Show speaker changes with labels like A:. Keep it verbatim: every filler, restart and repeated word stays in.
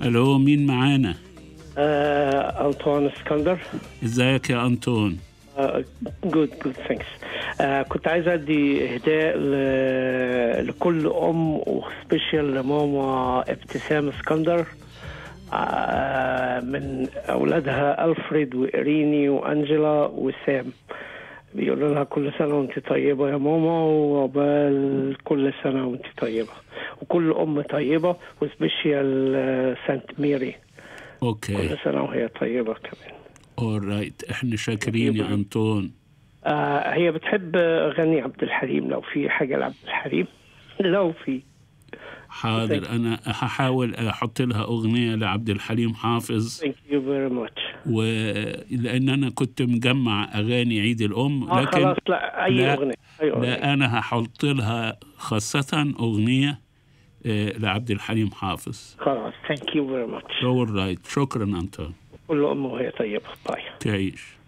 A: الو، مين معانا؟
B: آه، أنطوان اسكندر.
A: ازيك يا أنطون؟
B: جود جود ثانكس. كنت عايز أدي إهداء ل... لكل أم، وسبيشال لماما ابتسام اسكندر، آه من أولادها ألفريد وإريني وأنجلا وسام. بيقولوا لها كل سنة وانت طيبة يا ماما، وعقبال كل سنة وانت طيبة، وكل أم طيبة، وسبيشال سانت ميري.
A: اوكي،
B: كل سنة وهي طيبة كمان.
A: اورايت، احنا شاكرين يا أنطون.
B: آه هي بتحب أغاني عبد الحليم، لو في حاجة لعبد الحليم لو في.
A: حاضر، أنا هحاول أحط لها أغنية لعبد الحليم حافظ.
B: Thank you very much.
A: ولأن أنا كنت مجمع أغاني عيد الأم،
B: آه
A: لكن
B: خلاص، لا أي
A: لا
B: أغنية أي أغنية.
A: لا أنا هحط لها خاصة أغنية آه، لعبد الحليم حافظ.
B: خلاص. Thank you very much.
A: اورايت، شكرا أنطون.
B: كل أم وهي طيبة. باي.
A: تعيش.